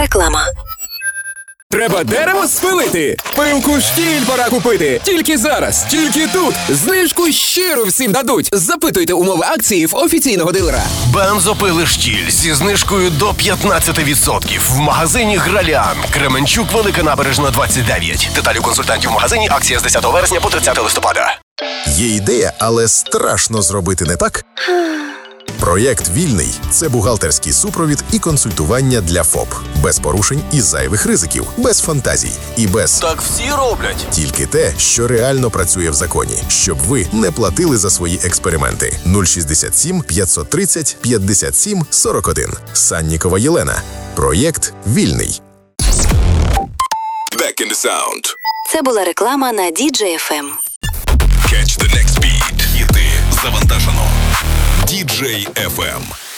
Реклама. Треба дерево спилити? Пилку штіль пора купити. Тільки зараз, тільки тут. Знижку щиру всім дадуть. Запитуйте умови акції в офіційного дилера. Бензопили штіль зі знижкою до 15% в магазині Гралян. Кременчук, Велика Набережна, 29. Деталі у консультантів в магазині. Акція з 10 вересня по 30 листопада. Є ідея, але страшно зробити не так? Проєкт «Вільний» – це бухгалтерський супровід і консультування для ФОП. Без порушень і зайвих ризиків, без фантазій і без Так всі роблять. тільки те, що реально працює в законі, щоб ви не платили за свої експерименти. 067 530 57 41. Саннікова Єлена. Проєкт «Вільний». Back in the sound. Це була реклама на DJ-FM. Catch the next beat. І ти завантажено. DJ FM.